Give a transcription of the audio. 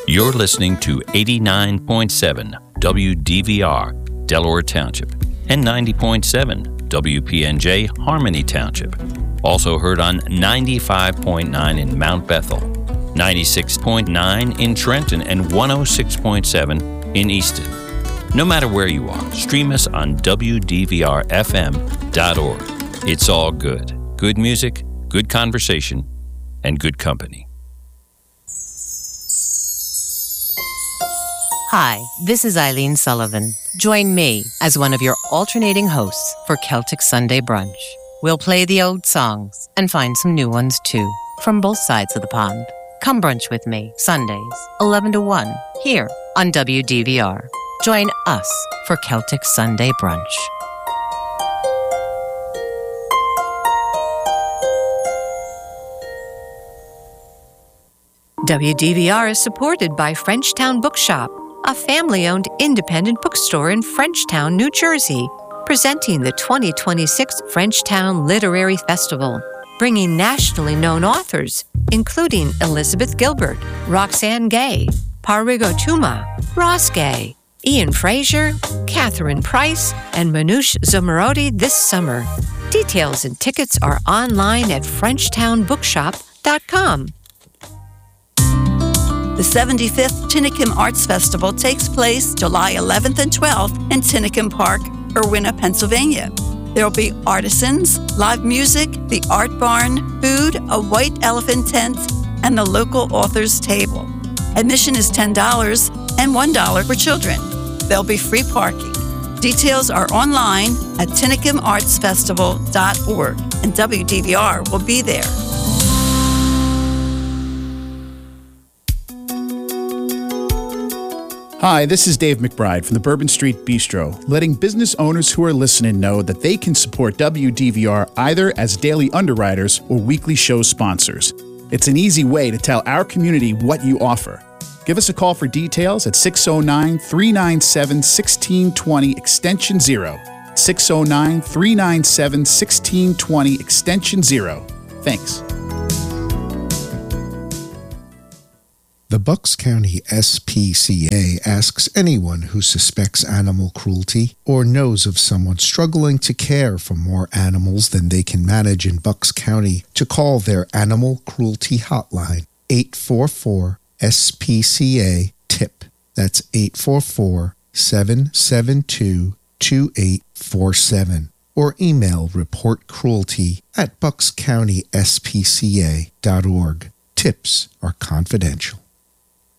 You're listening to 89.7 WDVR, Delaware Township, and 90.7 WPNJ, Harmony Township. Also heard on 95.9 in Mount Bethel, 96.9 in Trenton, and 106.7 in Easton. No matter where you are, stream us on WDVRFM.org. It's all good. Good music, good conversation, and good company. Hi, this is Eileen Sullivan. Join me as one of your alternating hosts for Celtic Sunday Brunch. We'll play the old songs and find some new ones too, from both sides of the pond. Come brunch with me, Sundays, 11 to 1, here on WDVR. Join us for Celtic Sunday Brunch. WDVR is supported by Frenchtown Bookshop, a family-owned independent bookstore in Frenchtown, New Jersey, presenting the 2026 Frenchtown Literary Festival, bringing nationally known authors, including Elizabeth Gilbert, Roxane Gay, Parigo Tuma, Ross Gay, Ian Fraser, Catherine Price, and Manoush Zomorodi this summer. Details and tickets are online at FrenchtownBookshop.com. The 75th Tinicum Arts Festival takes place July 11th and 12th in Tinicum Park, Irwina, Pennsylvania. There will be artisans, live music, the art barn, food, a white elephant tent, and the local authors table. Admission is $10 and $1 for children. There'll be free parking. Details are online at TinicumArtsFestival.org, and WDVR will be there. Hi, this is Dave McBride from the Bourbon Street Bistro, letting business owners who are listening know that they can support WDVR either as daily underwriters or weekly show sponsors. It's an easy way to tell our community what you offer. Give us a call for details at 609-397-1620 extension 0. 609-397-1620 extension 0. Thanks. The Bucks County SPCA asks anyone who suspects animal cruelty or knows of someone struggling to care for more animals than they can manage in Bucks County to call their animal cruelty hotline, 844-SPCA-TIP. That's 844-772-2847. Or email reportcruelty@buckscountyspca.org. Tips are confidential.